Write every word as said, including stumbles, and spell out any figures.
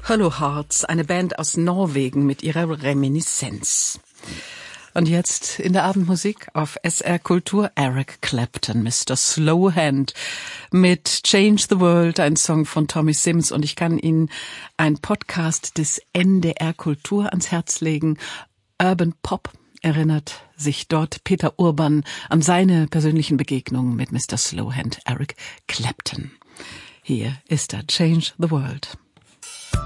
Hollow Hearts, eine Band aus Norwegen mit ihrer Reminiszenz. Und jetzt in der Abendmusik auf S R Kultur Eric Clapton, Mister Slowhand mit Change the World, ein Song von Tommy Sims. Und ich kann Ihnen ein Podcast des N D R Kultur ans Herz legen. Urban Pop erinnert sich dort Peter Urban an seine persönlichen Begegnungen mit Mister Slowhand, Eric Clapton. Hier ist er, Change the World.